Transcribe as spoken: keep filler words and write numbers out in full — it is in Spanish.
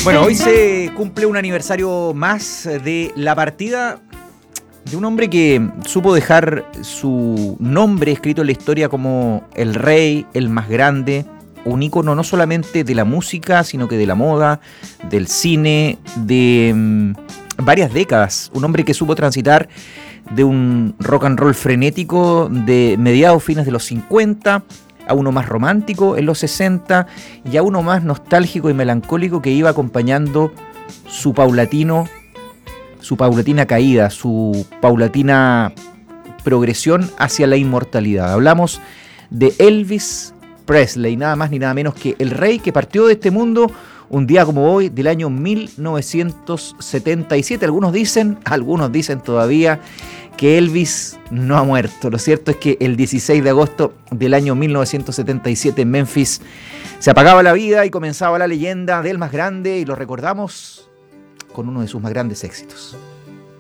Bueno, hoy se cumple un aniversario más de la partida de un hombre que supo dejar su nombre escrito en la historia como el rey, el más grande, un ícono no solamente de la música, sino que de la moda, del cine, de um, varias décadas. Un hombre que supo transitar de un rock and roll frenético de mediados, fines de los cincuenta, a uno más romántico en los sesenta y a uno más nostálgico y melancólico que iba acompañando su paulatino, su paulatina caída, su paulatina progresión hacia la inmortalidad. Hablamos de Elvis Presley, nada más ni nada menos que el rey que partió de este mundo un día como hoy del año mil novecientos setenta y siete. Algunos dicen, algunos dicen todavía que Elvis no ha muerto. Lo cierto es que el dieciséis de agosto del año mil novecientos setenta y siete en Memphis se apagaba la vida y comenzaba la leyenda del más grande, y lo recordamos con uno de sus más grandes éxitos.